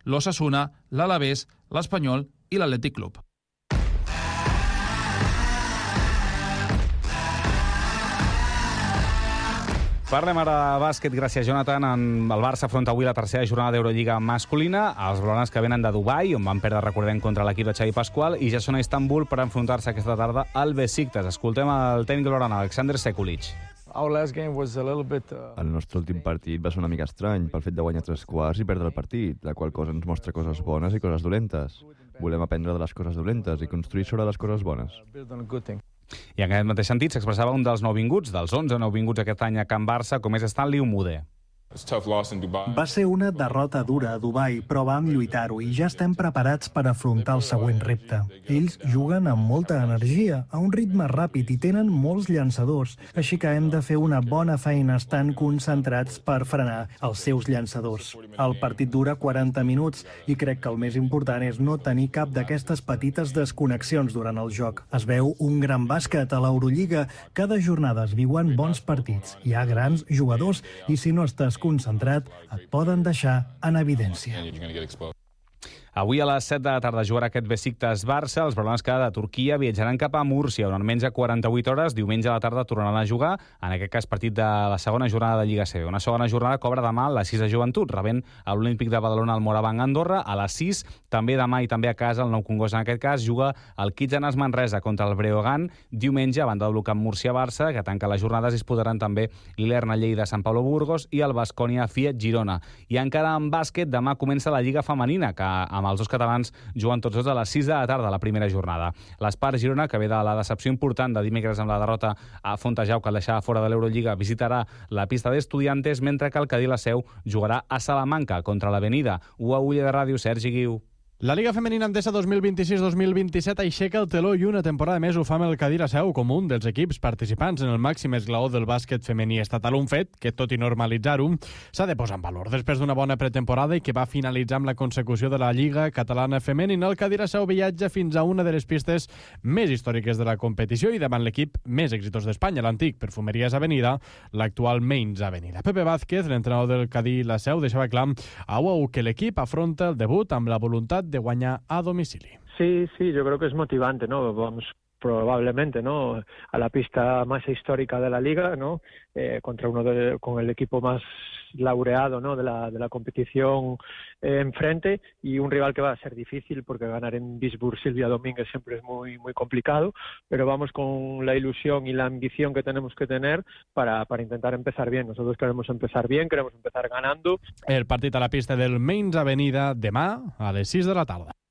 l'Osasuna, l'Alavés, l'Espanyol i l'Atlètic Club. Parlem ara de bàsquet, gràcies, Jonathan. El Barça afronta avui la tercera jornada d'Eurolliga masculina. Els blaugranes que venen de Dubai, on van perdre, recordem, contra l'equip de Xavi Pasqual, i ja són a Istanbul per enfrontar-se aquesta tarda al Besiktas. Escoltem el tècnic blaugrana, Alexander Sekulic. El nostre últim partit va ser una mica estrany pel fet de guanyar 3 quarts i perdre el partit, la qual cosa ens mostra coses bones i coses dolentes. Volem aprendre de les coses dolentes i construir sobre les coses bones. I en aquest mateix sentit s'expressava un dels nouvinguts, dels 11 nouvinguts aquest any a Can Barça, com és Stanley Umude. Va ser una derrota dura a Dubai, però vam lluitar-ho i ja estem preparats per afrontar el següent repte. Ells juguen amb molta energia, a un ritme ràpid i tenen molts llançadors, així que hem de fer una bona feina estant concentrats per frenar els seus llançadors. El partit dura 40 minuts i crec que el més important és no tenir cap d'aquestes petites desconnexions durant el joc. Es veu un gran bàsquet a l'Eurolliga. Cada jornada es viuen bons partits. Hi ha grans jugadors i si no estàs concentrat, et poden deixar en evidència. Avui a les 7 de la tarda jugarà aquest Besiktas-Barça. Els blaugranes que de Turquia viatjaran cap a Múrcia, on en menys de 48 hores, diumenge a la tarda, tornaran a jugar, en aquest cas partit de la segona jornada de Lliga CB. Una segona jornada cobra demà a les 6 de Joventut, rebent a l'Olímpic de Badalona al Morabanc Andorra. A les 6, també demà i també a casa, el Nou Congost en aquest cas, juga el Kitsanas Manresa contra el Breogán. Diumenge, a banda del bloc amb Múrcia-Barça, que tanca les jornades, disputaran també l'Ilerna Lleida-Sant Pablo Burgos i el Baskonia Fiat Girona. I encara en bàsquet, demà comença la Lliga Femenina, que amb els dos catalans juguen tots dos a les 6 de la tarda, la primera jornada. L'Espar Girona, que ve de la decepció important de dimecres amb la derrota a Fontejau, que el deixava fora de l'Eurolliga, visitarà la pista d'Estudiantes, mentre que el Cadí la Seu jugarà a Salamanca contra l'Avenida. UAUlla de Ràdio, Sergi Guiu. La Liga Femenina Endesa 2026-2027 aixeca el teló i una temporada més ho fa amb el Cadí la Seu com un dels equips participants en el màxim esglaó del bàsquet femení estatal, un fet que, tot i normalitzar-ho, s'ha de posar en valor. Després d'una bona pretemporada i que va finalitzar amb la consecució de la Lliga Catalana Femenina, el Cadí la Seu viatja fins a una de les pistes més històriques de la competició i davant l'equip més exitós d'Espanya, l'antic Perfumeries Avenida, l'actual Mains Avenida. Pepe Vázquez, l'entrenador del Cadí la Seu, deixava clar a UAU que l'equip afronta el debut amb la voluntat de guanyar a domicili. Sí, yo creo que es motivante, ¿no? Vamos probablemente, ¿no?, a la pista más histórica de la liga, ¿no?, contra con el equipo más laureado, ¿no?, de la competición enfrente, y un rival que va a ser difícil porque ganar en Bisburg Silvia Domínguez siempre es muy muy complicado, pero vamos con la ilusión y la ambición que tenemos que tener para intentar empezar bien. Nosotros queremos empezar bien, queremos empezar ganando. El partit a la pista del Mains Avenida demà a les 6 de la tarda.